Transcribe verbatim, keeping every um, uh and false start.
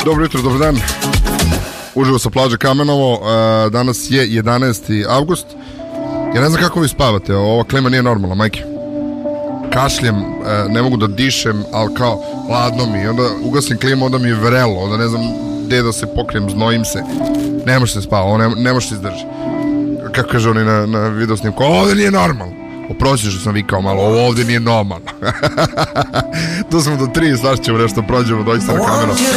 Dobro jutro, dobar dan. Uživo sa plaže Kamenovo. Danas je jedanaesti avgust. Ja ne znam kako vi spavate. Ova klima nije normalna, majke. Kašljem, ne mogu da dišem, ali kao hladno mi. Onda ugasim klimu, onda mi je vrelo. Onda ne znam gde da se pokrijem, znojim se. Ne može se spava, ovo ne, ne može se izdrži. Kako kaže oni na, na video snimku, ovdje nije normalno. Oprosti što sam vikao malo, ovo ovdje nije normalno. Tu smo do tri, sad ćemo nešto prođemo doista na Kamenovo.